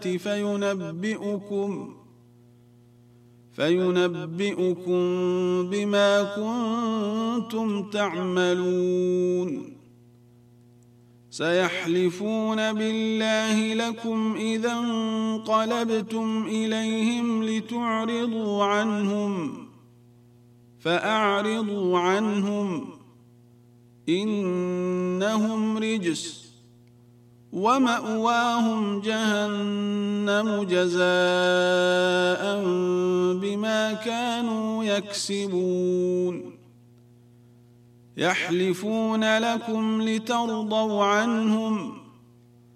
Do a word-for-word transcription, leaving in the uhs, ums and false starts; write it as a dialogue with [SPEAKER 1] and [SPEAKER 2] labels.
[SPEAKER 1] فينبئكم فينبئكم بما كنتم تعملون سيحلفون بالله لكم إذا انقلبتم إليهم لتعرضوا عنهم فأعرضوا عنهم إنهم رجس ومأواهم جهنم جزاء بما كانوا يكسبون يحلفون لكم لترضوا عنهم